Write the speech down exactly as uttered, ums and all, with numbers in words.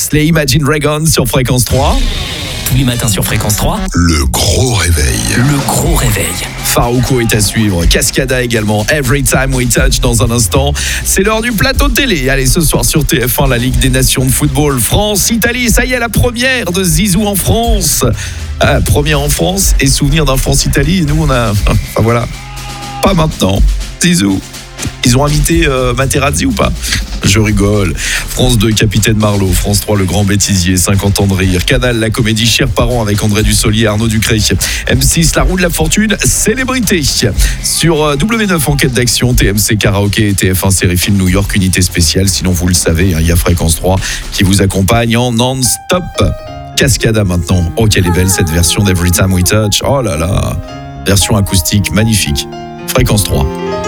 les Imagine Dragons sur Fréquence trois. Tous les matins sur Fréquence trois. Le gros réveil. Le gros réveil. Farouko est à suivre. Cascada également. Every Time We Touch dans un instant. C'est l'heure du plateau télé. Allez, ce soir sur T F un, la Ligue des Nations de football. France-Italie. Ça y est, la première de Zizou en France. Ah, première en France et souvenir d'un France-Italie. Et nous, on a... Enfin voilà. Pas maintenant. Zizou. Ils ont invité euh, Materazzi ou pas? Je rigole. France deux, Capitaine Marlowe. France trois, Le Grand Bêtisier. cinquante ans de rire. Canal, la comédie Chers parents avec André Dussolier et Arnaud Ducré. M six, La roue de la fortune, célébrité. Sur euh, W neuf, Enquête d'action. T M C Karaoké et T F un Série Film New York, unité spéciale. Sinon, vous le savez, hein, il y a Fréquence trois qui vous accompagne en non-stop. Cascada maintenant. Oh, quelle est belle cette version d'Every Time We Touch. Oh là là. Version acoustique magnifique. Fréquence trois.